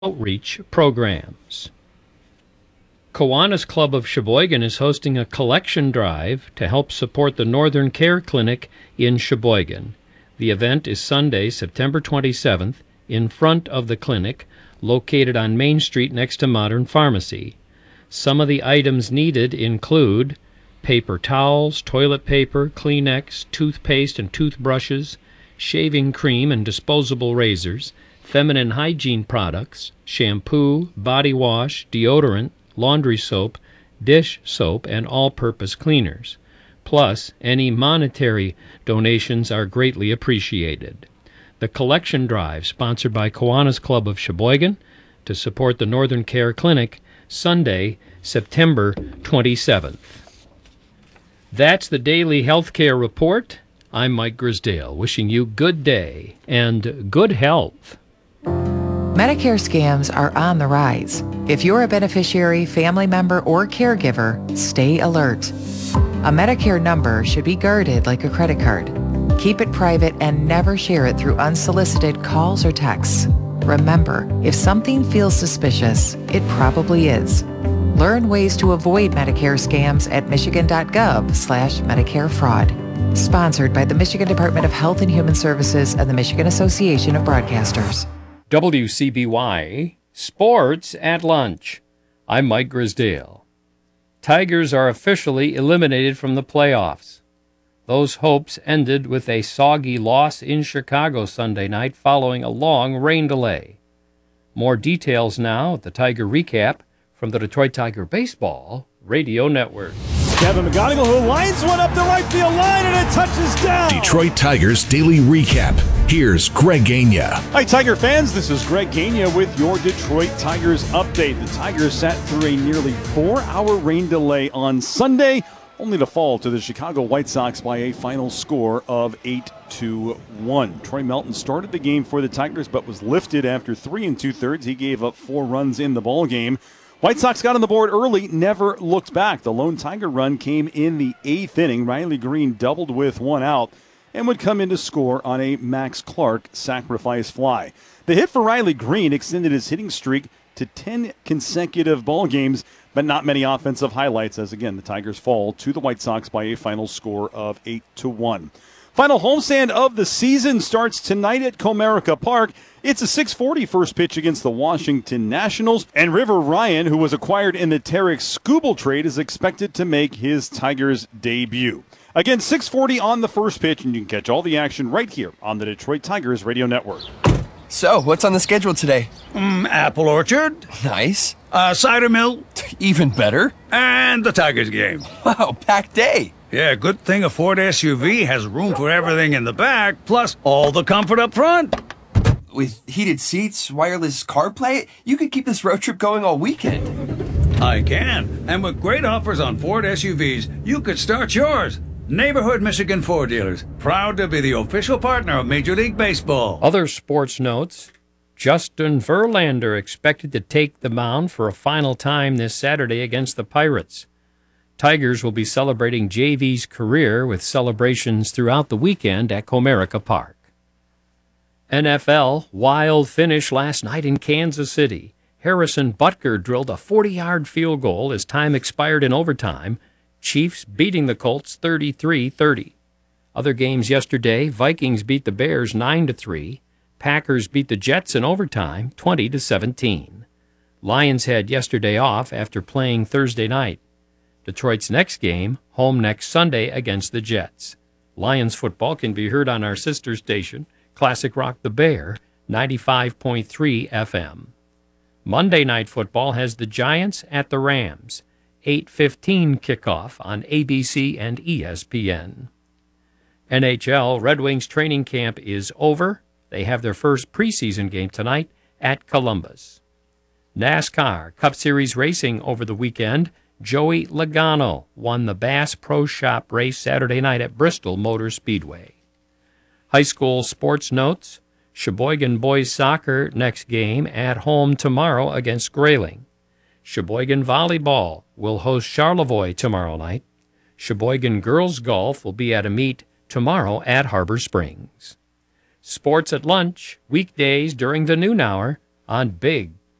outreach programs. Kiwanis Club of Sheboygan is hosting a collection drive to help support the Northern Care Clinic in Sheboygan. The event is Sunday, September 27th, in front of the clinic, located on Main Street next to Modern Pharmacy. Some of the items needed include paper towels, toilet paper, Kleenex, toothpaste and toothbrushes, shaving cream and disposable razors, feminine hygiene products, shampoo, body wash, deodorant, laundry soap, dish soap, and all-purpose cleaners. Plus, any monetary donations are greatly appreciated. The collection drive, sponsored by Kiwanis Club of Sheboygan, to support the Northern Care Clinic, Sunday, September 27th. That's the Daily Healthcare Report. I'm Mike Grisdale, wishing you good day and good health. Medicare scams are on the rise. If you're a beneficiary, family member, or caregiver, stay alert. A Medicare number should be guarded like a credit card. Keep it private and never share it through unsolicited calls or texts. Remember, if something feels suspicious, it probably is. Learn ways to avoid Medicare scams at michigan.gov/Medicare fraud. Sponsored by the Michigan Department of Health and Human Services and the Michigan Association of Broadcasters. WCBY Sports at Lunch. I'm Mike Grisdale. Tigers are officially eliminated from the playoffs. Those hopes ended with a soggy loss in Chicago Sunday night following a long rain delay. More details now at the Tiger Recap from the Detroit Tiger Baseball Radio Network. Kevin McGonigal, who lines one up the right field line, and it touches down. Detroit Tigers Daily Recap. Here's Greg Gagne. Hi, Tiger fans. This is Greg Gagne with your Detroit Tigers update. The Tigers sat through a nearly 4-hour rain delay on Sunday, only to fall to the Chicago White Sox by a final score of 8-1. Troy Melton started the game for the Tigers, but was lifted after 3 2/3. He gave up 4 runs in the ballgame. White Sox got on the board early, never looked back. The lone Tiger run came in the 8th inning. Riley Green doubled with 1 out and would come in to score on a Max Clark sacrifice fly. The hit for Riley Green extended his hitting streak to 10 consecutive ball games, but not many offensive highlights as, again, the Tigers fall to the White Sox by a final score of 8-1. Final homestand of the season starts tonight at Comerica Park. It's a 6:40 first pitch against the Washington Nationals, and River Ryan, who was acquired in the Tarek Skubal trade, is expected to make his Tigers debut. Again, 6:40 on the first pitch, and you can catch all the action right here on the Detroit Tigers Radio Network. So, what's on the schedule today? Apple orchard. Nice. Cider mill. Even better. And the Tigers game. Wow, packed day. Yeah, good thing a Ford SUV has room for everything in the back, plus all the comfort up front. With heated seats, wireless CarPlay, you could keep this road trip going all weekend. I can. And with great offers on Ford SUVs, you could start yours. Neighborhood Michigan Ford dealers, proud to be the official partner of Major League Baseball. Other sports notes. Justin Verlander expected to take the mound for a final time this Saturday against the Pirates. Tigers will be celebrating JV's career with celebrations throughout the weekend at Comerica Park. NFL, wild finish last night in Kansas City. Harrison Butker drilled a 40-yard field goal as time expired in overtime. Chiefs beating the Colts 33-30. Other games yesterday, Vikings beat the Bears 9-3. Packers beat the Jets in overtime 20-17. Lions had yesterday off after playing Thursday night. Detroit's next game, home next Sunday against the Jets. Lions football can be heard on our sister station, Classic Rock the Bear, 95.3 FM. Monday Night Football has the Giants at the Rams, 8:15 kickoff on ABC and ESPN. NHL, Red Wings training camp is over. They have their first preseason game tonight at Columbus. NASCAR, Cup Series racing over the weekend. Joey Logano won the Bass Pro Shop race Saturday night at Bristol Motor Speedway. High school sports notes. Sheboygan boys soccer next game at home tomorrow against Grayling. Sheboygan volleyball will host Charlevoix tomorrow night. Sheboygan girls golf will be at a meet tomorrow at Harbor Springs. Sports at lunch, weekdays during the noon hour on Big